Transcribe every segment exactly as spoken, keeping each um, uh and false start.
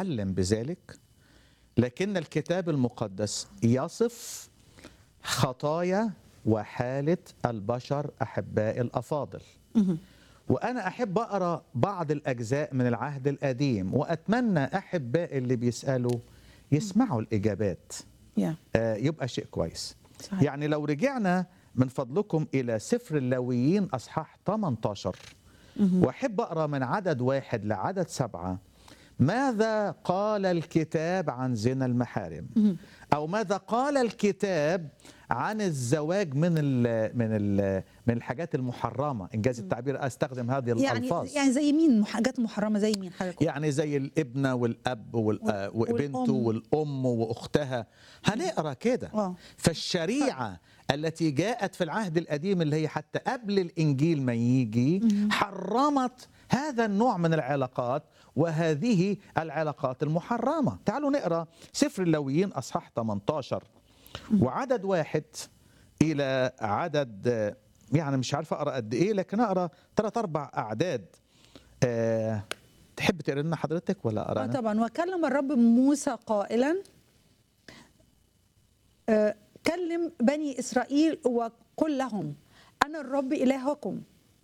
يعلم بذلك، لكن الكتاب المقدس يصف خطايا وحالة البشر أحبائي الأفاضل. وأنا أحب أقرأ بعض الأجزاء من العهد القديم، وأتمنى أحبائي اللي بيسألوا يسمعوا الإجابات. yeah. آه يبقى شيء كويس. صحيح. يعني لو رجعنا من فضلكم إلى سفر اللاويين أصحاح ثمانية عشر، وأحب أقرأ من عدد واحد لعدد سبعة. ماذا قال الكتاب عن زنا المحارم؟ أو ماذا قال الكتاب عن الزواج من ال من ال من الحاجات المحرمة؟ إنجاز التعبير أستخدم هذه الألفاظ. يعني يعني زي مين حاجات محرمة؟ زي مين حضرتك؟ يعني زي الابنة والأب وابنته والأم وأختها. هنقرأ كده. آه. فالشريعة التي جاءت في العهد القديم اللي هي حتى قبل الإنجيل ما يجي حرمت هذا النوع من العلاقات وهذه العلاقات المحرمة. تعالوا نقرأ سفر اللاويين أصحاح ثمانية عشر وعدد واحد إلى عدد، يعني مش عارف أقرأ قد إيه، لكن أقرأ ثلاث أربع أعداد. أه تحب تقرأ لنا حضرتك ولا أقرأ أنا؟ آه طبعا. وكلم الرب موسى قائلا أه كلم بني إسرائيل وقل لهم أنا الرب إلهكم،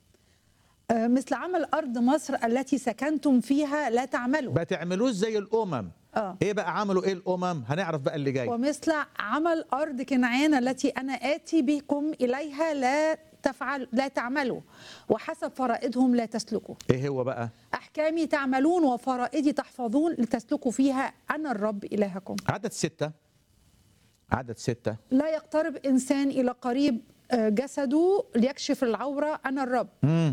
أه مثل عمل أرض مصر التي سكنتم فيها لا تعملوا. ما تعملوش زي الأمم. آه. ايه بقى عملوا ايه الامم؟ هنعرف بقى اللي جاي. ومثل عمل ارض كنعان التي انا اتي بكم اليها لا تفعل لا تعملوا، وحسب فرائضهم لا تسلكوا. ايه هو بقى؟ احكامي تعملون وفرائضي تحفظون لتسلكوا فيها، انا الرب الهكم. عدد ستة. عدد ستة. لا يقترب انسان الى قريب جسده ليكشف العوره، انا الرب. مم.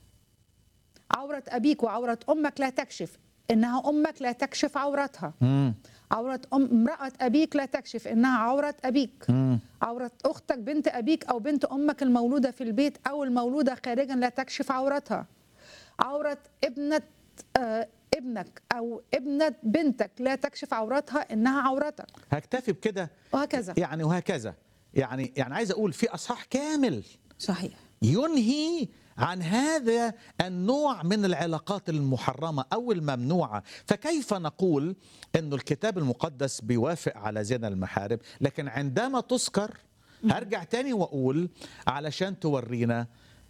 عوره ابيك وعوره امك لا تكشف، إنها أمك لا تكشف عورتها. مم. عورة أم امرأة أبيك لا تكشف، إنها عورة أبيك. مم. عورة أختك بنت أبيك أو بنت أمك المولودة في البيت أو المولودة خارجا لا تكشف عورتها. عورة ابنة آه ابنك أو ابنة بنتك لا تكشف عورتها، إنها عورتك. هكتفي بكده. وهكذا يعني وهكذا يعني يعني عايز أقول في أصحاح كامل صحيح ينهي عن هذا النوع من العلاقات المحرمة أو الممنوعة. فكيف نقول أن الكتاب المقدس بيوافق على زنا المحارم، لكن عندما تذكر هرجع تاني وأقول علشان تورينا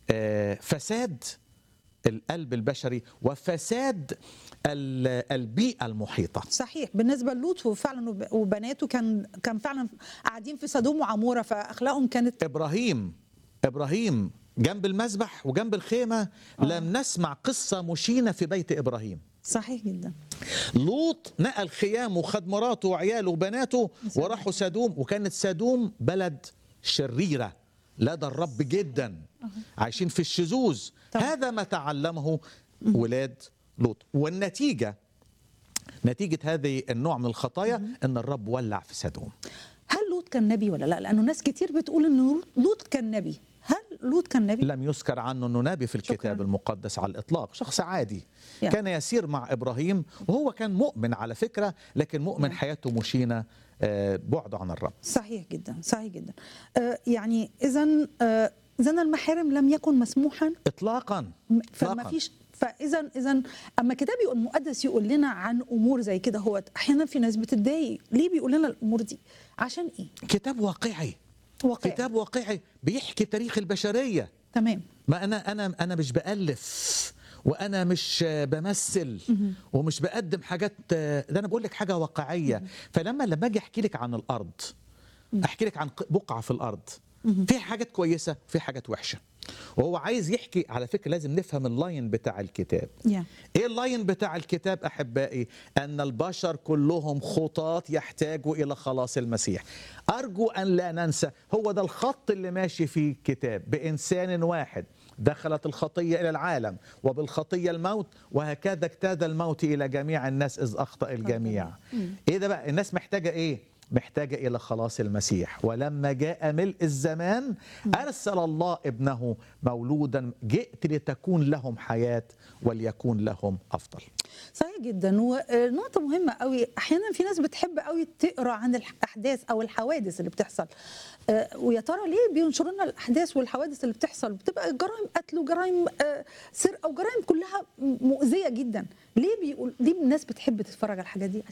فساد القلب البشري وفساد البيئة المحيطة. صحيح. بالنسبة للوط فعلا وبناته كان كان فعلا قاعدين في سدوم وعمورة، فأخلاقهم كانت. إبراهيم إبراهيم جنب المذبح وجنب الخيمة. أوه. لم نسمع قصة مشينة في بيت إبراهيم. صحيح جدا. لوط نقل خيامه وخد مراته وعياله وبناته وراحوا سدوم، وكانت سدوم بلد شريرة لدى الرب جدا. أوه. عايشين في الشذوذ. هذا ما تعلمه ولاد لوط، والنتيجة نتيجة هذه النوع من الخطايا أن الرب ولع في سدوم. هل لوط كان نبي ولا لا؟ لأنه ناس كتير بتقول أنه لوط كان نبي. هل لوط كان نبي؟ لم يذكر عنه أنه نبي في الكتاب. شكرا. المقدس على الإطلاق، شخص عادي يعني. كان يسير مع إبراهيم وهو كان مؤمن على فكرة، لكن مؤمن يعني. حياته مشينة بعد عن الرب. صحيح جدا صحيح جدا. آه يعني إذن آه زنا المحارم لم يكن مسموحا إطلاقا. فما فيش. فاذا اذا اما الكتاب المقدس يقول لنا عن امور زي كده، هو احيانا في ناس بتتضايق ليه بيقول لنا الامور دي؟ عشان ايه؟ كتاب واقعي. واقعي. كتاب واقعي بيحكي تاريخ البشريه. تمام. ما انا انا انا مش بالف وانا مش بمثل ومش بقدم حاجات، ده انا بقول لك حاجه واقعيه. فلما لما اجي احكي لك عن الارض، احكي لك عن بقعه في الارض، في حاجات كويسه في حاجات وحشه، وهو عايز يحكي. على فكرة لازم نفهم اللاين بتاع الكتاب. yeah. ايه اللاين بتاع الكتاب احبائي؟ ان البشر كلهم خطاة يحتاجوا الى خلاص المسيح. ارجو ان لا ننسى، هو ده الخط اللي ماشي فيه الكتاب. بانسان واحد دخلت الخطية الى العالم وبالخطية الموت، وهكذا اجتاز الموت الى جميع الناس اذ اخطأ الجميع. mm. ايه ده بقى؟ الناس محتاجة ايه؟ محتاجة إلى خلاص المسيح. ولما جاء ملء الزمان أرسل الله ابنه مولودا، جئت لتكون لهم حياة وليكون لهم أفضل. صحيح جدا. ونقطة مهمة قوي، أحيانا في ناس بتحب قوي تقرأ عن الأحداث أو الحوادث اللي بتحصل، آه، ويا ترى ليه بينشروا لنا الأحداث والحوادث اللي بتحصل؟ بتبقى جرائم قتل وجرائم آه، سرقة وجرائم كلها مؤذية جدا. ليه بيقول ليه الناس بتحب تتفرج على الحاجات دي؟